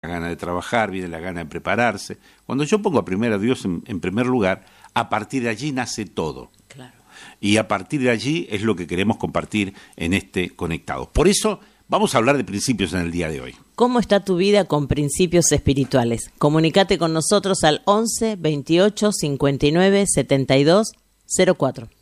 la gana de trabajar, viene la gana de prepararse. Cuando yo pongo primero a Dios en primer lugar, a partir de allí nace todo. Claro. Y a partir de allí es lo que queremos compartir en este Conectados. Por eso vamos a hablar de principios en el día de hoy. ¿Cómo está tu vida con principios espirituales? Comunicate con nosotros al 11 28 59 72 04.